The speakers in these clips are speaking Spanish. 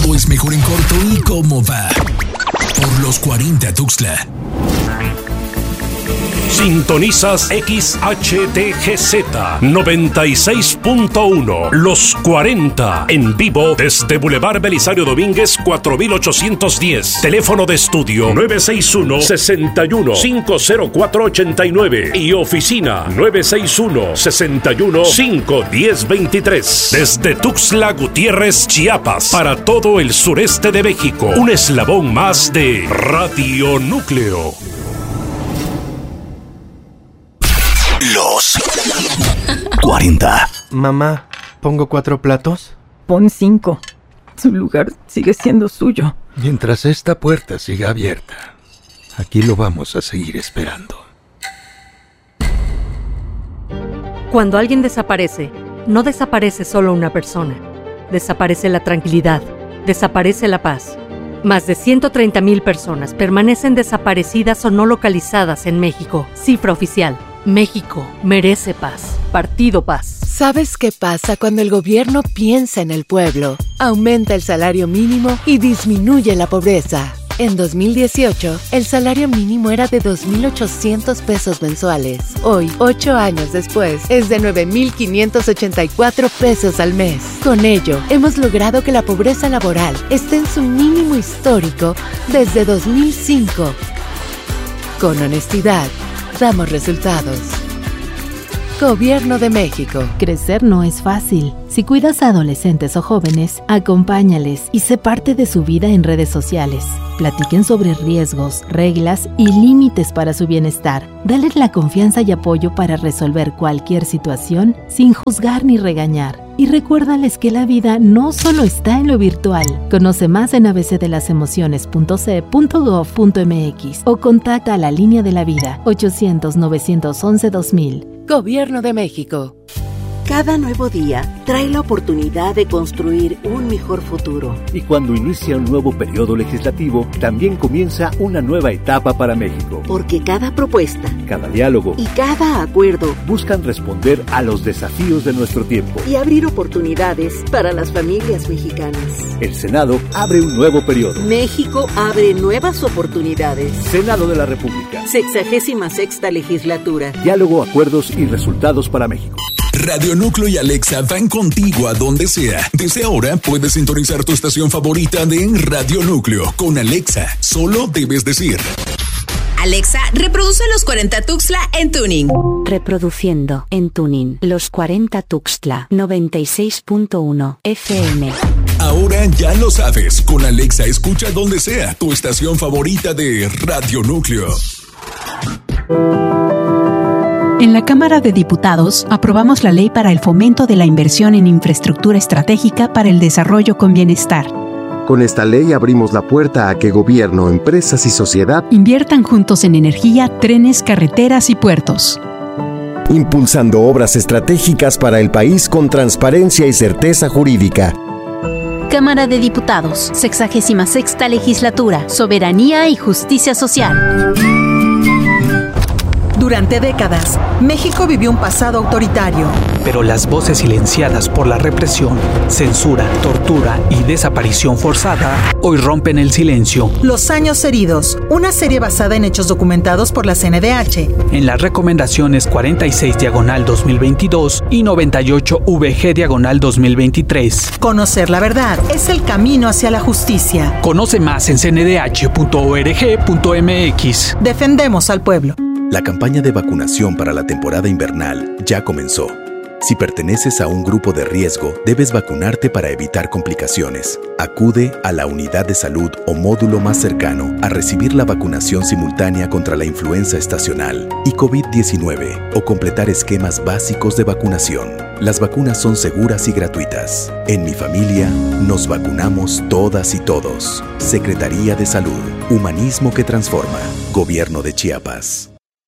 Todo es mejor en corto y cómo va. Por los 40 Tuxtla. Sintonizas XHTGZ 96.1 Los 40 en vivo desde Boulevard Belisario Domínguez 4810. Teléfono de estudio 961-61-50489 y oficina 961-61-51023. Desde Tuxtla Gutiérrez, Chiapas, para todo el sureste de México. Un eslabón más de Radio Núcleo. Los 40. Mamá, ¿pongo 4 platos? Pon 5. Su lugar sigue siendo suyo. Mientras esta puerta siga abierta, aquí lo vamos a seguir esperando. Cuando alguien desaparece, no desaparece solo una persona. Desaparece la tranquilidad, desaparece la paz. Más de 130,000 personas permanecen desaparecidas o no localizadas en México. Cifra oficial. México merece paz. Partido Paz. ¿Sabes qué pasa cuando el gobierno piensa en el pueblo? Aumenta el salario mínimo y disminuye la pobreza. En 2018, el salario mínimo era de 2,800 pesos mensuales. Hoy, 8 años después, es de 9,584 pesos al mes. Con ello, hemos logrado que la pobreza laboral esté en su mínimo histórico desde 2005. Con honestidad, damos resultados. Gobierno de México. Crecer no es fácil. Si cuidas a adolescentes o jóvenes, acompáñales y sé parte de su vida en redes sociales. Platiquen sobre riesgos, reglas y límites para su bienestar. Dales la confianza y apoyo para resolver cualquier situación sin juzgar ni regañar. Y recuérdales que la vida no solo está en lo virtual. Conoce más en abcdelasemociones.ce.gov.mx o contacta a la Línea de la Vida 800-911-2000. Gobierno de México. Cada nuevo día trae la oportunidad de construir un mejor futuro. Y cuando inicia un nuevo periodo legislativo, también comienza una nueva etapa para México. Porque cada propuesta, cada diálogo y cada acuerdo buscan responder a los desafíos de nuestro tiempo y abrir oportunidades para las familias mexicanas. El Senado abre un nuevo periodo. México abre nuevas oportunidades. Senado de la República. 66ª legislatura. Diálogo, acuerdos y resultados para México. Radio Núcleo y Alexa van contigo a donde sea. Desde ahora puedes sintonizar tu estación favorita de Radio Núcleo. Con Alexa, solo debes decir: Alexa, reproduce Los 40 Tuxtla en Tuning. Reproduciendo en Tuning Los 40 Tuxtla 96.1 FM. Ahora ya lo sabes. Con Alexa escucha donde sea tu estación favorita de Radio Núcleo. En la Cámara de Diputados aprobamos la Ley para el Fomento de la Inversión en Infraestructura Estratégica para el Desarrollo con Bienestar. Con esta ley abrimos la puerta a que gobierno, empresas y sociedad inviertan juntos en energía, trenes, carreteras y puertos. Impulsando obras estratégicas para el país con transparencia y certeza jurídica. Cámara de Diputados, 66ª Legislatura, Soberanía y Justicia Social. Durante décadas, México vivió un pasado autoritario. Pero las voces silenciadas por la represión, censura, tortura y desaparición forzada hoy rompen el silencio. Los años heridos, una serie basada en hechos documentados por la CNDH. En las recomendaciones 46/2022 y 98/VG/2023. Conocer la verdad es el camino hacia la justicia. Conoce más en cndh.org.mx. Defendemos al pueblo. La campaña de vacunación para la temporada invernal ya comenzó. Si perteneces a un grupo de riesgo, debes vacunarte para evitar complicaciones. Acude a la unidad de salud o módulo más cercano a recibir la vacunación simultánea contra la influenza estacional y COVID-19 o completar esquemas básicos de vacunación. Las vacunas son seguras y gratuitas. En mi familia, nos vacunamos todas y todos. Secretaría de Salud. Humanismo que transforma. Gobierno de Chiapas.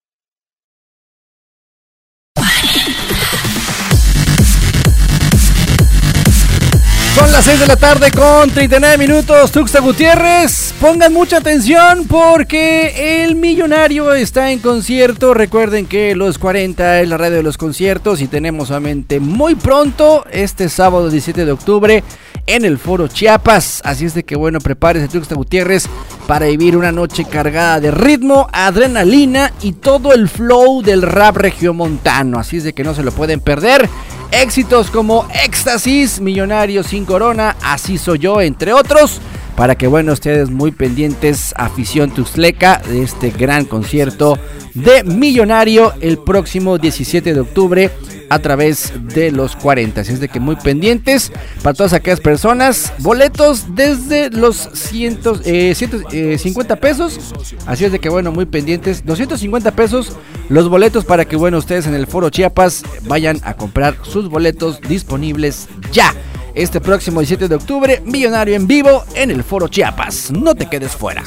Son las 6 de la tarde con 39 minutos, Tuxtla Gutiérrez. Pongan mucha atención porque el millonario está en concierto. Recuerden que Los 40 es la radio de los conciertos y tenemos solamente muy pronto, este sábado 17 de octubre, en el Foro Chiapas. Así es de que bueno, prepárese Tuxtla Gutiérrez para vivir una noche cargada de ritmo, adrenalina y todo el flow del rap regiomontano. Así es de que no se lo pueden perder. Éxitos como Éxtasis, Millonario sin Corona, Así Soy Yo, entre otros, para que bueno, ustedes muy pendientes, afición tuxtleca, de este gran concierto de Millonario el próximo 17 de octubre a través de los 40. Así es de que muy pendientes para todas aquellas personas. Boletos desde los 150 pesos. Así es de que bueno, muy pendientes. 250 pesos los boletos para que bueno, ustedes en el Foro Chiapas vayan a comprar sus boletos disponibles ya. Este próximo 17 de octubre, Millonario en vivo en el Foro Chiapas. No te quedes fuera.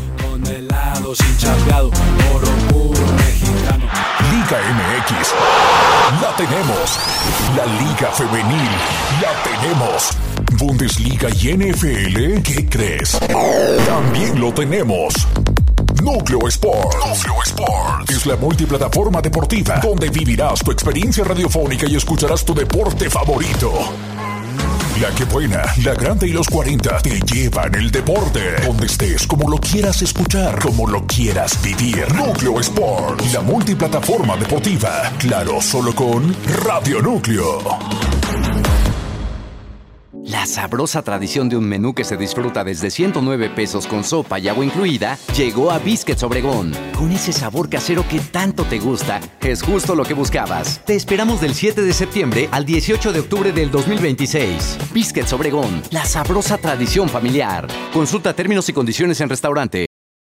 Liga MX, la tenemos. La Liga Femenil, la tenemos. Bundesliga y NFL, ¿qué crees? También lo tenemos. Núcleo Sport. Núcleo Sport es la multiplataforma deportiva donde vivirás tu experiencia radiofónica y escucharás tu deporte favorito. La que buena, la grande y los 40 te llevan el deporte. Donde estés, como lo quieras escuchar, como lo quieras vivir. Núcleo Sport, la multiplataforma deportiva. Claro, solo con Radio Núcleo. La sabrosa tradición de un menú que se disfruta desde 109 pesos con sopa y agua incluida llegó a Biscuits Obregón. Con ese sabor casero que tanto te gusta, es justo lo que buscabas. Te esperamos del 7 de septiembre al 18 de octubre del 2026. Biscuits Obregón, la sabrosa tradición familiar. Consulta términos y condiciones en restaurante.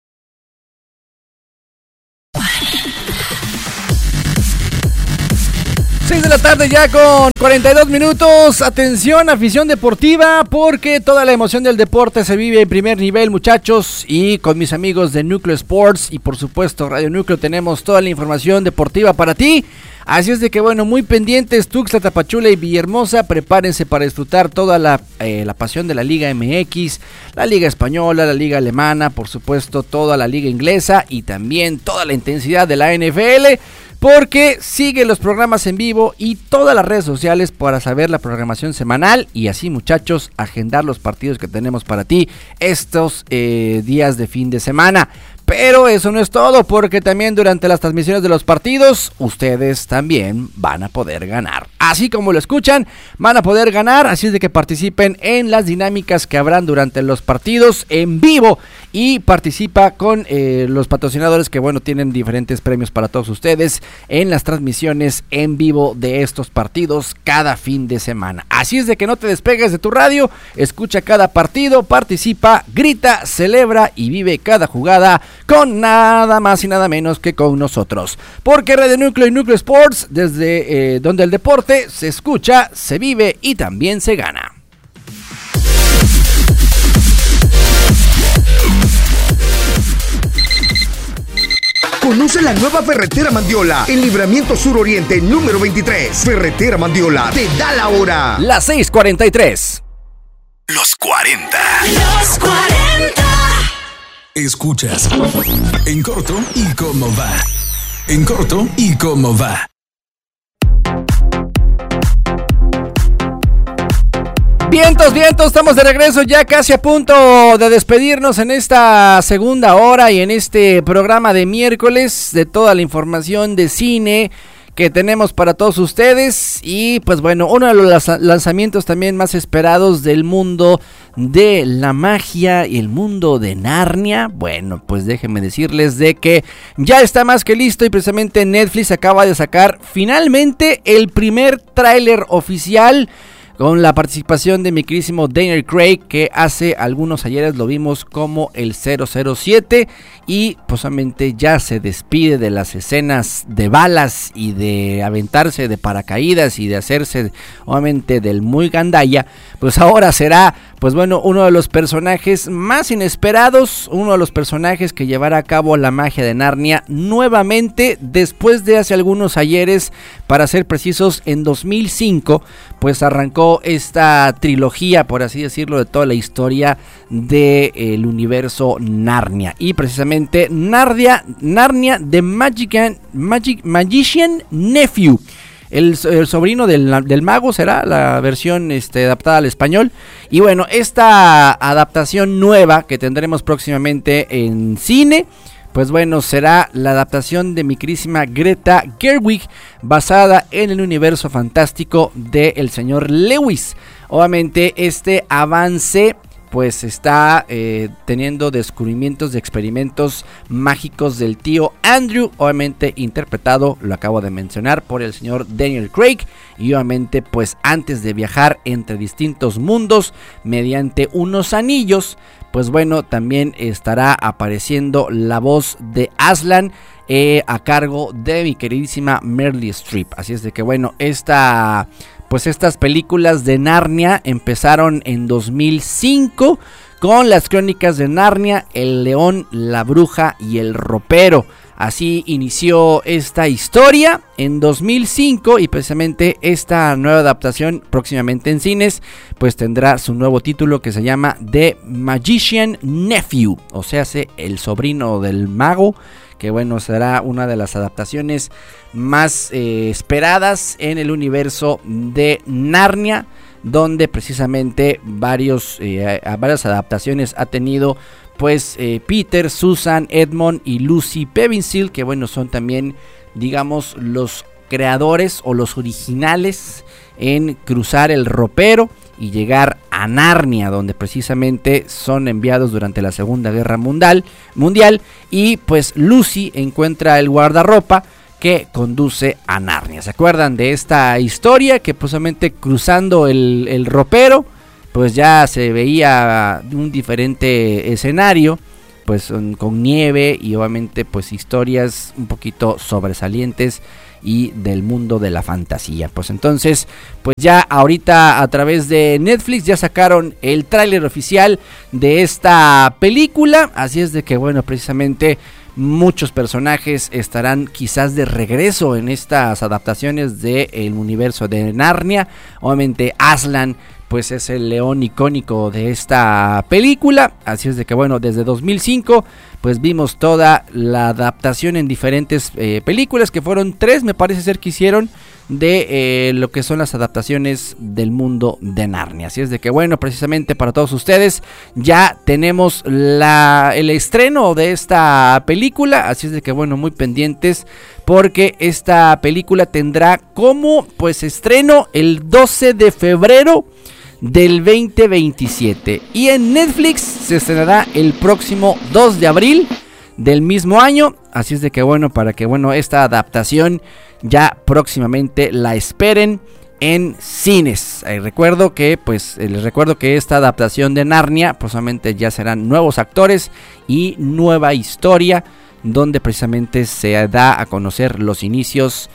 6 de la tarde ya con 42 minutos. Atención, afición deportiva, porque toda la emoción del deporte se vive en primer nivel, muchachos. Y con mis amigos de Núcleo Sports y por supuesto Radio Núcleo tenemos toda la información deportiva para ti. Así es de que bueno, muy pendientes, Tuxtla, Tapachula y Villahermosa, prepárense para disfrutar toda la pasión de la Liga MX, la Liga Española, la Liga Alemana, por supuesto toda la Liga Inglesa y también toda la intensidad de la NFL. Porque sigue los programas en vivo y todas las redes sociales para saber la programación semanal y así, muchachos, agendar los partidos que tenemos para ti estos días de fin de semana. Pero eso no es todo, porque también durante las transmisiones de los partidos, ustedes también van a poder ganar. Así como lo escuchan, van a poder ganar, así es de que participen en las dinámicas que habrán durante los partidos en vivo. Y participa con los patrocinadores que bueno, tienen diferentes premios para todos ustedes en las transmisiones en vivo de estos partidos cada fin de semana. Así es de que no te despegues de tu radio, escucha cada partido, participa, grita, celebra y vive cada jugada con nada más y nada menos que con nosotros. Porque Radio Núcleo y Núcleo Sports, desde donde el deporte se escucha, se vive y también se gana. Conoce la nueva Ferretera Mandiola en Libramiento Sur Oriente número 23. Ferretera Mandiola te da la hora. Las 6:43. Los 40. Los 40. Escuchas En Corto y Cómo Va. En Corto y Cómo Va. Vientos, estamos de regreso ya casi a punto de despedirnos en esta segunda hora y en este programa de miércoles de toda la información de cine que tenemos para todos ustedes. Y pues bueno, uno de los lanzamientos también más esperados del mundo de la magia y el mundo de Narnia. Bueno, pues déjenme decirles de que ya está más que listo y precisamente Netflix acaba de sacar finalmente el primer tráiler oficial con la participación de mi queridísimo Daniel Craig, que hace algunos ayeres lo vimos como el 007 y posiblemente ya se despide de las escenas de balas y de aventarse de paracaídas y de hacerse obviamente del muy gandalla. Pues ahora será, pues bueno, uno de los personajes más inesperados, uno de los personajes que llevará a cabo la magia de Narnia nuevamente después de hace algunos ayeres, para ser precisos en 2005, pues arrancó esta trilogía, por así decirlo, de toda la historia del universo Narnia. Y precisamente Narnia The Magician Nephew El sobrino del mago será la versión adaptada al español. Y bueno, esta adaptación nueva que tendremos próximamente en cine, pues bueno, será la adaptación de mi querísima Greta Gerwig, basada en el universo fantástico del señor Lewis. Obviamente este avance pues está teniendo descubrimientos de experimentos mágicos del tío Andrew, obviamente interpretado, lo acabo de mencionar, por el señor Daniel Craig, y obviamente pues antes de viajar entre distintos mundos mediante unos anillos, pues bueno, también estará apareciendo la voz de Aslan a cargo de mi queridísima Meryl Streep. Así es de que bueno, estas películas de Narnia empezaron en 2005 con las Crónicas de Narnia, El León, la Bruja y el Ropero. Así inició esta historia en 2005 y precisamente esta nueva adaptación próximamente en cines pues tendrá su nuevo título que se llama The Magician Nephew, o sea, el sobrino del mago, que bueno, será una de las adaptaciones más esperadas en el universo de Narnia, donde precisamente varias adaptaciones ha tenido pues Peter, Susan, Edmund y Lucy Pevensey, que bueno, son también, digamos, los creadores o los originales en cruzar el ropero y llegar a Narnia, donde precisamente son enviados durante la Segunda Guerra Mundial, y pues Lucy encuentra el guardarropa que conduce a Narnia. ¿Se acuerdan de esta historia? Que precisamente cruzando el ropero pues ya se veía un diferente escenario, pues con nieve y obviamente pues historias un poquito sobresalientes y del mundo de la fantasía. Pues entonces, pues ya ahorita a través de Netflix ya sacaron el tráiler oficial de esta película, así es de que bueno, precisamente muchos personajes estarán quizás de regreso en estas adaptaciones del universo de Narnia. Obviamente Aslan pues es el león icónico de esta película, así es de que bueno, desde 2005 pues vimos toda la adaptación en diferentes películas, que fueron 3 me parece ser que hicieron de lo que son las adaptaciones del mundo de Narnia. Así es de que bueno, precisamente para todos ustedes ya tenemos el estreno de esta película, así es de que bueno, muy pendientes, porque esta película tendrá como pues estreno el 12 de febrero del 2027 y en Netflix se estrenará el próximo 2 de abril del mismo año. Así es de que bueno, para que bueno, esta adaptación ya próximamente la esperen en cines. Les recuerdo que esta adaptación de Narnia pues solamente ya serán nuevos actores y nueva historia, donde precisamente se da a conocer los inicios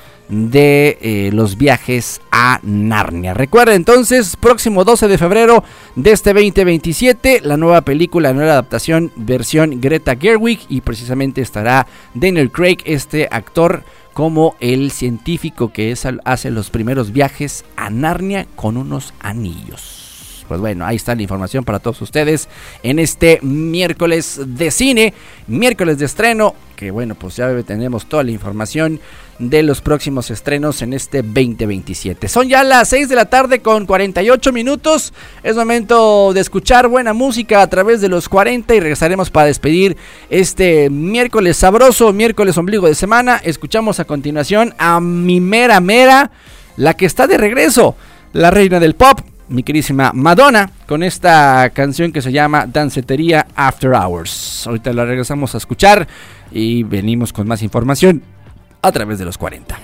de los viajes a Narnia. Recuerden entonces, próximo 12 de febrero de este 2027, la nueva película, la nueva adaptación versión Greta Gerwig, y precisamente estará Daniel Craig, este actor, como el científico que hace los primeros viajes a Narnia con unos anillos. Pues bueno, ahí está la información para todos ustedes en este miércoles de cine, miércoles de estreno, que bueno, pues ya tenemos toda la información de los próximos estrenos en este 2027. Son ya las 6 de la tarde con 48 minutos. Es momento de escuchar buena música a través de los 40 y regresaremos para despedir este miércoles sabroso, miércoles ombligo de semana. Escuchamos a continuación a mi mera, la que está de regreso, la reina del pop, mi queridísima Madonna, con esta canción que se llama Dancetería After Hours. Ahorita la regresamos a escuchar y venimos con más información a través de los 40.